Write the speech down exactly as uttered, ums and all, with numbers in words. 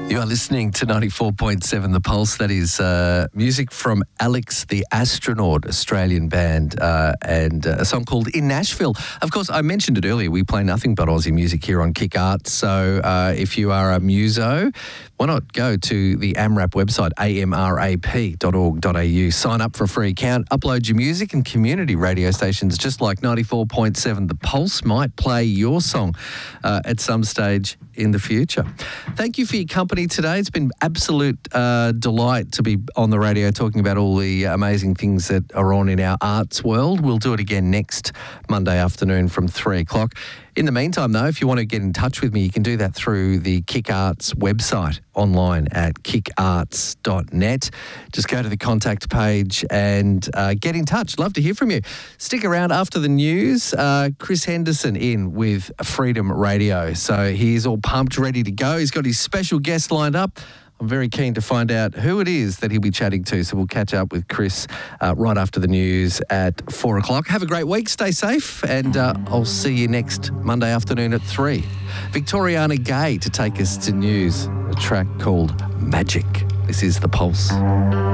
You are listening to ninety-four point seven The Pulse. That is uh, music from Alex the Astronaut, Australian band, uh, and uh, a song called In Nashville. Of course, I mentioned it earlier, we play nothing but Aussie music here on Kick Arts. So uh, if you are a muso, why not go to the AMRAP website, a m r a p dot org dot a u. Sign up for a free account, upload your music, and community radio stations just like ninety-four point seven The Pulse might play your song uh, at some stage in the future. Thank you for your company today. It's been absolute uh, delight to be on the radio talking about all the amazing things that are on in our arts world. We'll do it again next Monday afternoon from three o'clock. In the meantime, though, if you want to get in touch with me, you can do that through the Kick Arts website online at kick arts dot net. Just go to the contact page and uh, get in touch. Love to hear from you. Stick around after the news. Uh, Chris Henderson in with Freedom Radio. So he's all pumped, ready to go. He's got his special guest lined up. I'm very keen to find out who it is that he'll be chatting to. So we'll catch up with Chris uh, right after the news at four o'clock. Have a great week. Stay safe. And uh, I'll see you next Monday afternoon at three. Victoriana Gay to take us to news. A track called Magic. This is The Pulse.